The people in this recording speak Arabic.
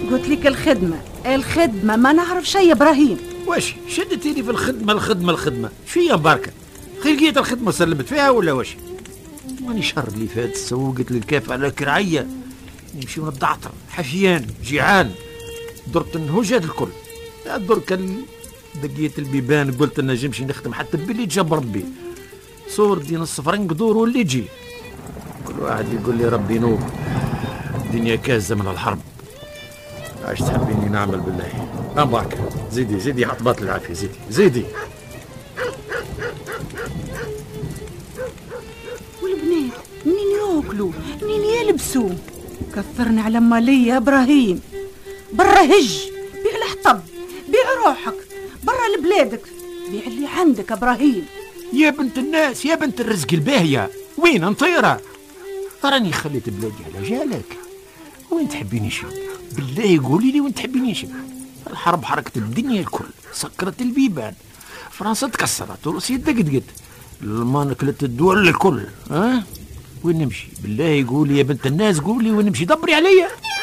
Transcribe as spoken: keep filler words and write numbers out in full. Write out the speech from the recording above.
قلت لك الخدمة الخدمة ما نعرف شيء ابراهيم. واش شدتيني في الخدمة الخدمة الخدمة شوية بركة، خلقيت الخدمة سلمت فيها ولا واش؟ ماني شهر اللي فات سوقت للكاف على كرعية نمشي ونضعطر حفيان جيعان درت النهوجات الكل. درك دقيت البيبان قلت انا نجمش نخدم حتى باللي جاب ربي صور دي نص فرنك دور واللي يجي كل واحد يقول لي ربي نور. الدنيا كازه من الحرب. عاش تحبيني نعمل بالله. ام بركة زيدي زيدي عطبات العافيه زيدي زيدي. والبنات منين ياكلوا منين يلبسوا؟ كثرنا على مالي يا ابراهيم. برا هج بيع الحطب بيع روحك برا لبلادك بيع اللي عندك ابراهيم. يا بنت الناس يا بنت الرزق الباهيه وين نطيره؟ راني خليت بلادي على جالك. وين تحبيني شو بالله قولي لي وين تحبيني شو؟ الحرب حركت الدنيا الكل سكرت البيبان فرنسا تكسرت وروسيا دقدقت المان كلت الدول الكل. ها أه؟ وين نمشي بالله قولي يا بنت الناس قولي وين نمشي دبري عليا.